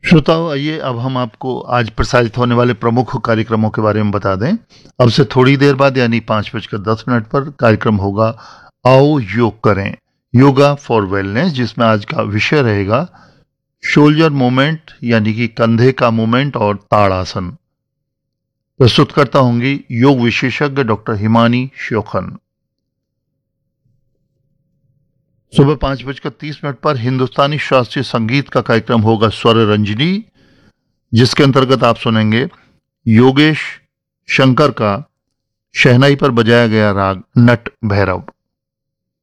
श्रोताओं, आइए अब हम आपको आज प्रसारित होने वाले प्रमुख कार्यक्रमों के बारे में बता दें। अब से थोड़ी देर बाद यानी 5:10 पर कार्यक्रम होगा आओ योग करें, योगा फॉर वेलनेस, जिसमें आज का विषय रहेगा शोल्डर मूवमेंट यानी कि कंधे का मूवमेंट और ताड़ासन। प्रस्तुतकर्ता होंगी योग विशेषज्ञ डॉक्टर हिमानी श्योखन। सुबह 5:30 पर हिंदुस्तानी शास्त्रीय संगीत का कार्यक्रम होगा स्वर रंजनी, जिसके अंतर्गत आप सुनेंगे योगेश शंकर का शहनाई पर बजाया गया राग नट भैरव।